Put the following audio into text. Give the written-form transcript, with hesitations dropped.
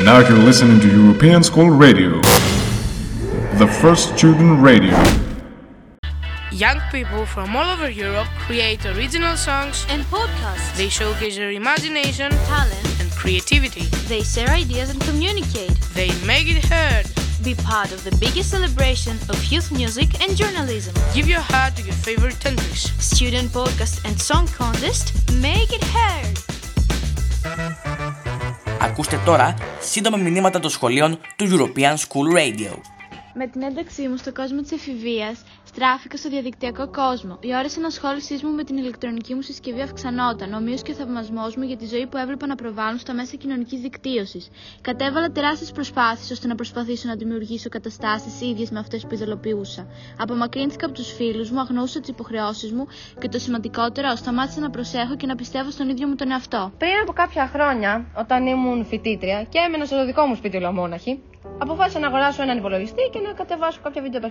Now you're listening to European School Radio, the first student radio. Young people from all over Europe create original songs and podcasts. They showcase their imagination, talent, and creativity. They share ideas and communicate. They make it heard. Be part of the biggest celebration of youth music and journalism. Give your heart to your favorite countries. Student podcast and song contest. Make it heard. Ακούστε τώρα σύντομα μηνύματα των σχολείων του European School Radio. Με την ένταξή μου στον κόσμο της εφηβείας, στράφηκα στο διαδικτυακό κόσμο. Οι ώρες ενασχόλησής μου με την ηλεκτρονική μου συσκευή αυξανόταν, ομοίως και ο θαυμασμός μου για τη ζωή που έβλεπα να προβάλλουν στα μέσα κοινωνικής δικτύωσης. Κατέβαλα τεράστιες προσπάθειες ώστε να προσπαθήσω να δημιουργήσω καταστάσεις ίδιες με αυτές που ειδωλοποιούσα. Απομακρύνθηκα από τους φίλους μου, αγνοούσα τις υποχρεώσεις μου και το σημαντικότερο, σταμάτησα να προσέχω και να πιστεύω στον ίδιο μου τον εαυτό. Πριν από κάποια χρόνια, όταν ήμουν φοιτήτρια και έμενα στο δικό μου σπίτι ολομόναχη, αποφάσισα να αγοράσω έναν υπολογιστή και να κατεβάσω κάποια βίντεο